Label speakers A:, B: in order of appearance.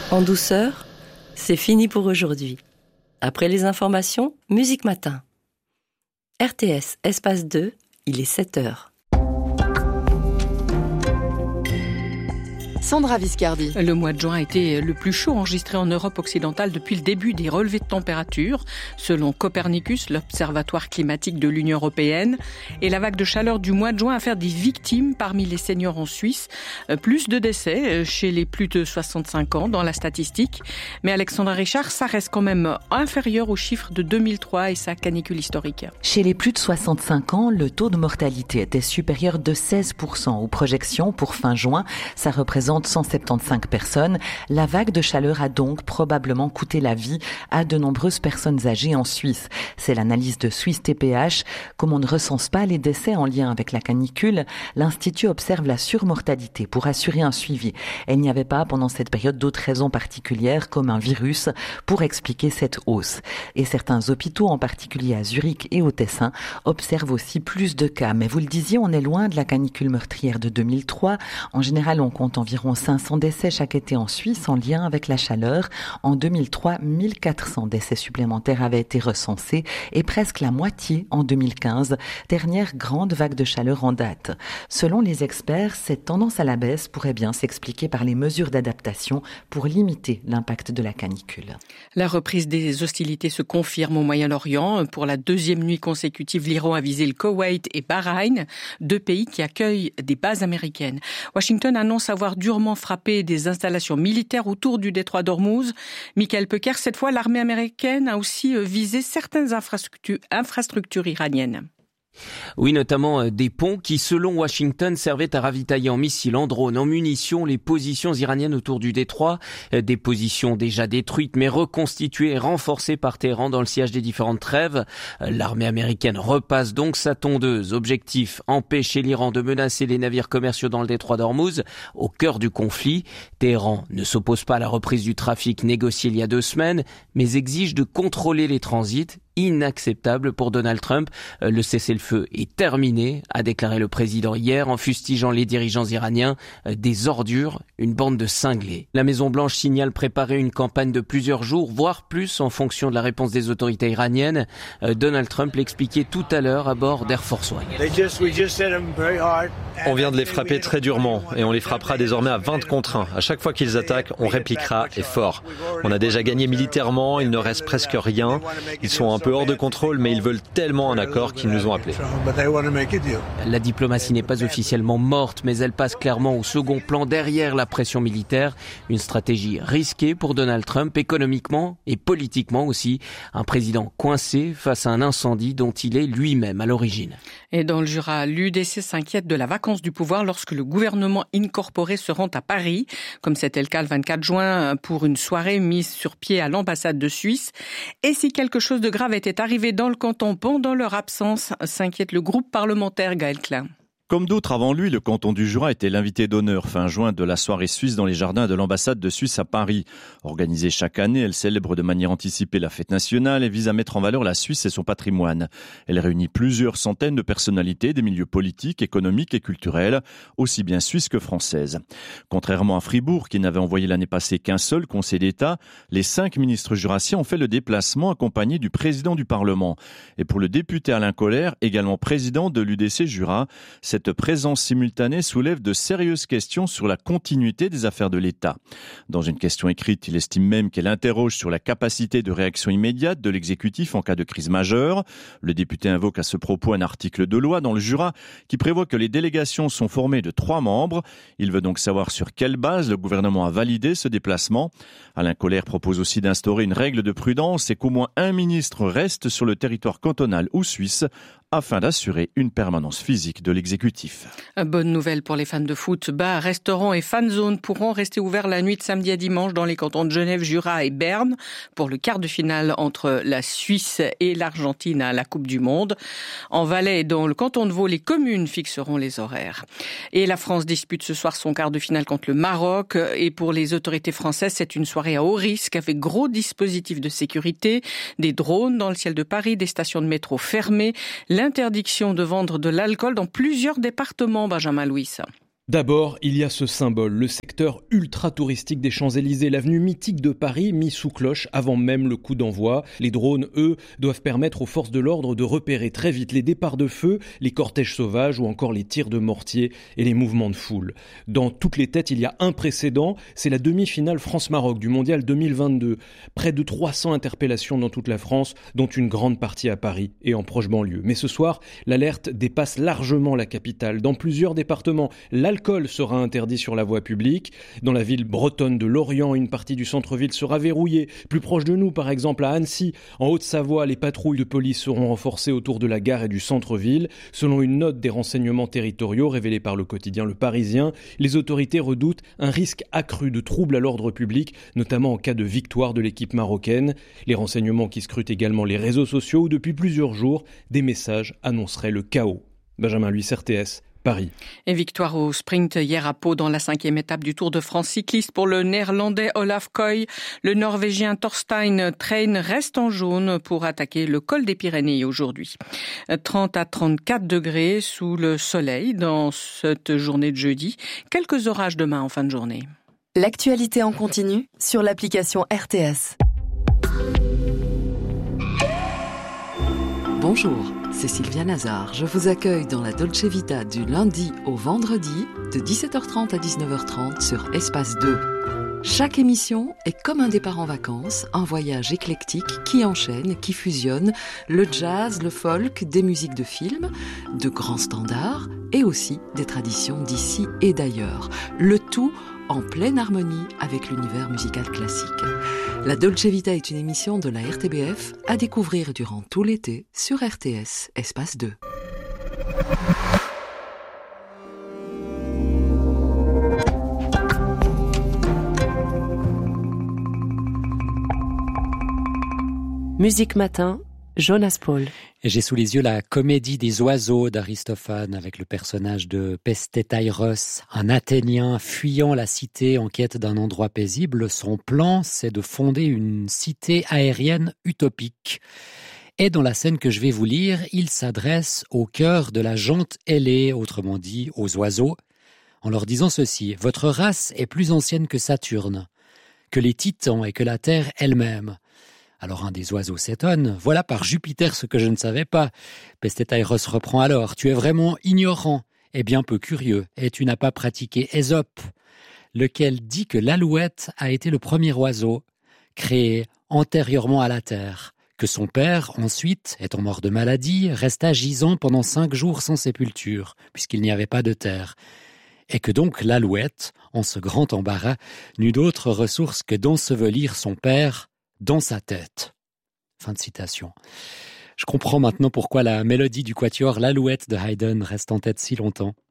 A: En douceur, c'est fini pour aujourd'hui. Après les informations, Musique Matin. RTS, espace 2, il est 7h.
B: Sandra Viscardi.
C: Le mois de juin a été le plus chaud enregistré en Europe occidentale depuis le début des relevés de température, selon Copernicus, l'observatoire climatique de l'Union européenne. Et la vague de chaleur du mois de juin a fait des victimes parmi les seniors en Suisse. Plus de décès chez les plus de 65 ans dans la statistique. Mais Alexandra Richard, ça reste quand même inférieur aux chiffres de 2003 et sa canicule historique.
D: Chez les plus de 65 ans, le taux de mortalité était supérieur de 16% aux projections pour fin juin. Ça représente 175 personnes. La vague de chaleur a donc probablement coûté la vie à de nombreuses personnes âgées en Suisse. C'est l'analyse de Suisse TPH. Comme on ne recense pas les décès en lien avec la canicule, l'Institut observe la surmortalité pour assurer un suivi. Il n'y avait pas pendant cette période d'autres raisons particulières comme un virus pour expliquer cette hausse. Et certains hôpitaux, en particulier à Zurich et au Tessin, observent aussi plus de cas. Mais vous le disiez, on est loin de la canicule meurtrière de 2003. En général, on compte environ 500 décès chaque été en Suisse en lien avec la chaleur. En 2003, 1400 décès supplémentaires avaient été recensés et presque la moitié en 2015, dernière grande vague de chaleur en date. Selon les experts, cette tendance à la baisse pourrait bien s'expliquer par les mesures d'adaptation pour limiter l'impact de la canicule.
C: La reprise des hostilités se confirme au Moyen-Orient. Pour la deuxième nuit consécutive, l'Iran a visé le Koweït et Bahreïn, deux pays qui accueillent des bases américaines. Washington annonce avoir durement frappé des installations militaires autour du détroit d'Ormuz. Michael Pecker, cette fois, l'armée américaine a aussi visé certaines infrastructures iraniennes.
E: Oui, notamment des ponts qui, selon Washington, servaient à ravitailler en missiles, en drones, en munitions les positions iraniennes autour du détroit. Des positions déjà détruites, mais reconstituées et renforcées par Téhéran dans le sillage des différentes trêves. L'armée américaine repasse donc sa tondeuse. Objectif, empêcher l'Iran de menacer les navires commerciaux dans le détroit d'Ormuz, au cœur du conflit. Téhéran ne s'oppose pas à la reprise du trafic négocié il y a 2 semaines, mais exige de contrôler les transits. Inacceptable pour Donald Trump. Le cessez-le-feu est terminé, a déclaré le président hier en fustigeant les dirigeants iraniens. Des ordures, une bande de cinglés. La Maison-Blanche signale préparer une campagne de plusieurs jours, voire plus en fonction de la réponse des autorités iraniennes. Donald Trump l'expliquait tout à l'heure à bord d'Air Force One.
F: On vient de les frapper très durement et on les frappera désormais à 20 contre 1. À chaque fois qu'ils attaquent, on répliquera et fort. On a déjà gagné militairement, il ne reste presque rien. Ils sont un peu hors de contrôle, mais ils veulent tellement un accord qu'ils nous ont appelés.
E: La diplomatie n'est pas officiellement morte, mais elle passe clairement au second plan derrière la pression militaire. Une stratégie risquée pour Donald Trump, économiquement et politiquement aussi. Un président coincé face à un incendie dont il est lui-même à l'origine.
C: Et dans le Jura, l'UDC s'inquiète de la vacance du pouvoir lorsque le gouvernement incorporé se rend à Paris, comme c'était le cas le 24 juin pour une soirée mise sur pied à l'ambassade de Suisse. Et si quelque chose de grave était arrivé dans le canton pendant leur absence, s'inquiète le groupe parlementaire Gaël Klein.
G: Comme d'autres avant lui, le canton du Jura était l'invité d'honneur fin juin de la soirée suisse dans les jardins de l'ambassade de Suisse à Paris. Organisée chaque année, elle célèbre de manière anticipée la fête nationale et vise à mettre en valeur la Suisse et son patrimoine. Elle réunit plusieurs centaines de personnalités des milieux politiques, économiques et culturels, aussi bien suisses que françaises. Contrairement à Fribourg, qui n'avait envoyé l'année passée qu'un seul conseil d'État, les 5 ministres jurassiens ont fait le déplacement accompagnés du président du Parlement. Et pour le député Alain Colère, également président de l'UDC Jura, cette présence simultanée soulève de sérieuses questions sur la continuité des affaires de l'État. Dans une question écrite, il estime même qu'elle interroge sur la capacité de réaction immédiate de l'exécutif en cas de crise majeure. Le député invoque à ce propos un article de loi dans le Jura qui prévoit que les délégations sont formées de 3 membres. Il veut donc savoir sur quelle base le gouvernement a validé ce déplacement. Alain Colère propose aussi d'instaurer une règle de prudence et qu'au moins un ministre reste sur le territoire cantonal ou suisse afin d'assurer une permanence physique de l'exécutif.
C: Bonne nouvelle pour les fans de foot. Bars, restaurants et fan zones pourront rester ouverts la nuit de samedi à dimanche dans les cantons de Genève, Jura et Berne pour le quart de finale entre la Suisse et l'Argentine à la Coupe du Monde. En Valais, dans le canton de Vaud, les communes fixeront les horaires. Et la France dispute ce soir son quart de finale contre le Maroc. Et pour les autorités françaises, c'est une soirée à haut risque avec gros dispositifs de sécurité, des drones dans le ciel de Paris, des stations de métro fermées, l'interdiction de vendre de l'alcool dans plusieurs départements, Benjamin Louis.
B: D'abord, il y a ce symbole, le secteur ultra-touristique des Champs-Élysées, l'avenue mythique de Paris, mis sous cloche avant même le coup d'envoi. Les drones, eux, doivent permettre aux forces de l'ordre de repérer très vite les départs de feu, les cortèges sauvages ou encore les tirs de mortier et les mouvements de foule. Dans toutes les têtes, il y a un précédent, c'est la demi-finale France-Maroc du Mondial 2022. Près de 300 interpellations dans toute la France, dont une grande partie à Paris et en proche banlieue. Mais ce soir, l'alerte dépasse largement la capitale. Dans plusieurs départements, l'alcool sera interdit sur la voie publique. Dans la ville bretonne de Lorient, une partie du centre-ville sera verrouillée. Plus proche de nous, par exemple, à Annecy, en Haute-Savoie, les patrouilles de police seront renforcées autour de la gare et du centre-ville. Selon une note des renseignements territoriaux révélée par le quotidien Le Parisien, les autorités redoutent un risque accru de troubles à l'ordre public, notamment en cas de victoire de l'équipe marocaine. Les renseignements qui scrutent également les réseaux sociaux où depuis plusieurs jours, des messages annonceraient le chaos. Benjamin Luis, RTS. Paris.
C: Et victoire au sprint hier à Pau dans la 5e étape du Tour de France cycliste pour le néerlandais Olaf Koy. Le norvégien Thorstein Train reste en jaune pour attaquer le col des Pyrénées aujourd'hui. 30 à 34 degrés sous le soleil dans cette journée de jeudi. Quelques orages demain en fin de journée.
H: L'actualité en continu sur l'application RTS.
I: Bonjour, c'est Sylvia Nazar. Je vous accueille dans la Dolce Vita du lundi au vendredi de 17h30 à 19h30 sur Espace 2. Chaque émission est comme un départ en vacances, un voyage éclectique qui enchaîne, qui fusionne le jazz, le folk, des musiques de films, de grands standards et aussi des traditions d'ici et d'ailleurs. Le tout en pleine harmonie avec l'univers musical classique. La Dolce Vita est une émission de la RTBF à découvrir durant tout l'été sur RTS Espace 2.
A: Musique Matin, Jonas Paul.
J: J'ai sous les yeux la comédie des oiseaux d'Aristophane avec le personnage de Pestétaïros, un Athénien fuyant la cité en quête d'un endroit paisible. Son plan, c'est de fonder une cité aérienne utopique. Et dans la scène que je vais vous lire, il s'adresse au cœur de la gente ailée, autrement dit aux oiseaux, en leur disant ceci: « Votre race est plus ancienne que Saturne, que les Titans et que la Terre elle-même. » Alors un des oiseaux s'étonne. « Voilà par Jupiter ce que je ne savais pas. » Pestétaïros reprend alors. « Tu es vraiment ignorant et bien peu curieux, et tu n'as pas pratiqué Ésope, lequel dit que l'alouette a été le premier oiseau créé antérieurement à la terre, que son père, ensuite, étant mort de maladie, resta gisant pendant 5 jours sans sépulture, puisqu'il n'y avait pas de terre, et que donc l'alouette, en ce grand embarras, n'eut d'autre ressource que d'ensevelir son père dans sa tête. » Fin de citation. Je comprends maintenant pourquoi la mélodie du quatuor L'Alouette de Haydn reste en tête si longtemps.